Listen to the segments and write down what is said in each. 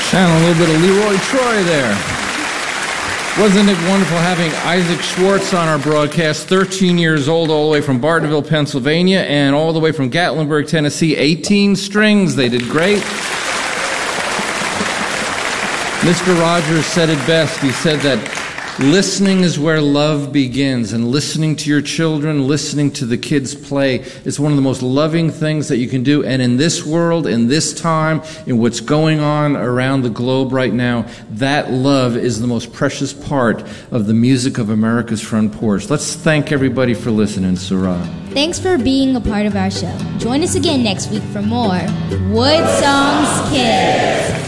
And a little bit of Leroy Troy there. Wasn't it wonderful having Isaac Schwartz on our broadcast, 13 years old, all the way from Bartonville, Pennsylvania, and all the way from Gatlinburg, Tennessee, 18 strings. They did great. Mr. Rogers said it best. He said that listening is where love begins, and listening to your children, listening to the kids play is one of the most loving things that you can do. And in this world, in this time, in what's going on around the globe right now, that love is the most precious part of the music of America's front porch. Let's thank everybody for listening, Sarah. Thanks for being a part of our show. Join us again next week for more Wood Songs Kids.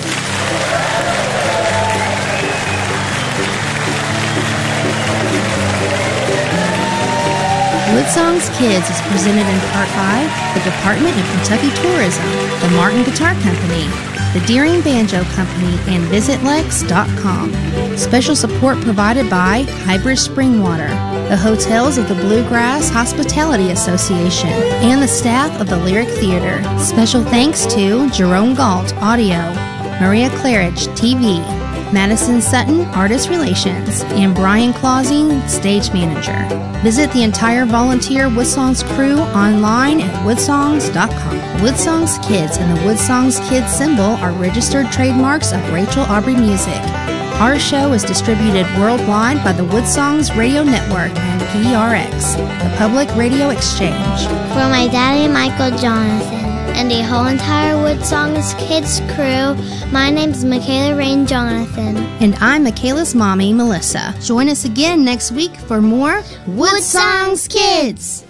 Wood Songs Kids is presented in part by the Department of Kentucky Tourism, the Martin Guitar Company, the Deering Banjo Company, and VisitLex.com. Special support provided by Hybrid Springwater, the hotels of the Bluegrass Hospitality Association, and the staff of the Lyric Theater. Special thanks to Jerome Galt, Audio, Maria Claridge, TV, Madison Sutton, Artist Relations, and Brian Clausing, Stage Manager. Visit the entire volunteer Woodsongs crew online at woodsongs.com. Woodsongs Kids and the Woodsongs Kids symbol are registered trademarks of Rachel Aubrey Music. Our show is distributed worldwide by the Woodsongs Radio Network and PRX, the Public Radio Exchange. For my daddy, Michael Jonathan, and the whole entire Woodsongs Kids crew, my name's Michaela Rain Jonathan. And I'm Michaela's mommy, Melissa. Join us again next week for more Woodsongs Kids!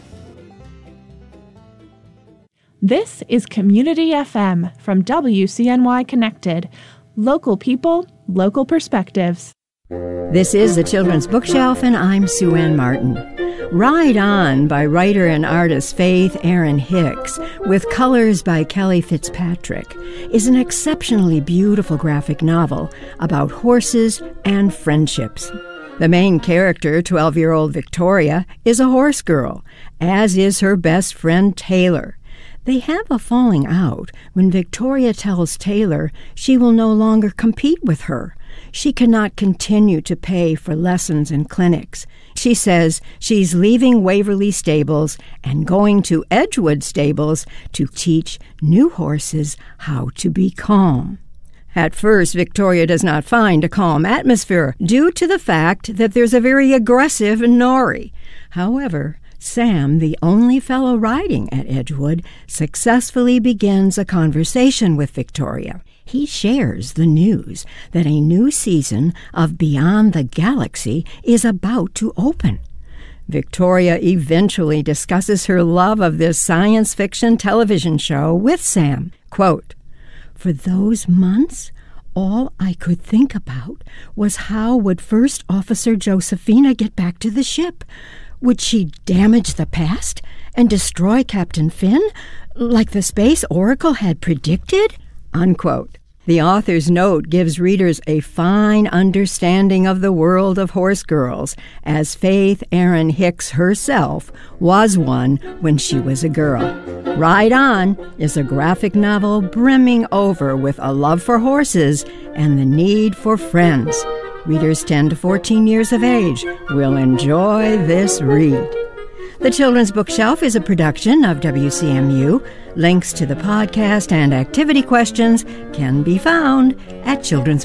This is Community FM from WCNY Connected. Local people, local perspectives. This is the Children's Bookshelf, and I'm Sue Ann Martin. Ride On by writer and artist Faith Erin Hicks, with colors by Kelly Fitzpatrick, is an exceptionally beautiful graphic novel about horses and friendships. The main character, 12-year-old Victoria, is a horse girl, as is her best friend Taylor. They have a falling out when Victoria tells Taylor she will no longer compete with her. She cannot continue to pay for lessons and clinics. She says she's leaving Waverly Stables and going to Edgewood Stables to teach new horses how to be calm. At first, Victoria does not find a calm atmosphere due to the fact that there's a very aggressive Nori. However, Sam, the only fellow riding at Edgewood, successfully begins a conversation with Victoria. He shares the news that a new season of Beyond the Galaxy is about to open. Victoria eventually discusses her love of this science fiction television show with Sam. Quote, "For those months, all I could think about was how would First Officer Josephina get back to the ship? Would she damage the past and destroy Captain Finn, like the Space Oracle had predicted?" Unquote. The author's note gives readers a fine understanding of the world of horse girls, as Faith Erin Hicks herself was one when she was a girl. Ride On is a graphic novel brimming over with a love for horses and the need for friends. Readers 10 to 14 years of age will enjoy this read. The Children's Bookshelf is a production of WCMU. Links to the podcast and activity questions can be found at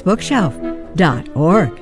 childrensbookshelf.org.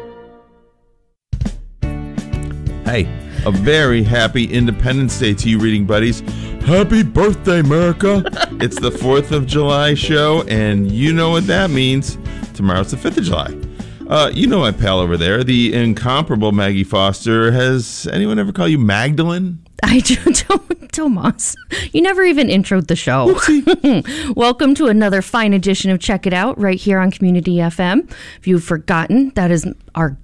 Hey, a very happy Independence Day to you, reading buddies. Happy birthday, America! It's the 4th of July show, and you know what that means. Tomorrow's the 5th of July. You know my pal over there, the incomparable Maggie Foster. Has anyone ever called you Magdalene? I do, Tomas. You never even introed the show. Welcome to another fine edition of Check It Out right here on Community FM. If you've forgotten, that is our